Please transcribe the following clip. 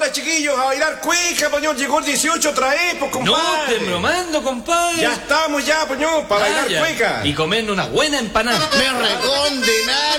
Hola, chiquillos, a bailar cueca, poñón. Llegó el 18 otra vez, pues, compadre. No, te bromando, compadre. Ya estamos ya, poñón, para bailar cueca. Y comernos una buena empanada. Me recondenar.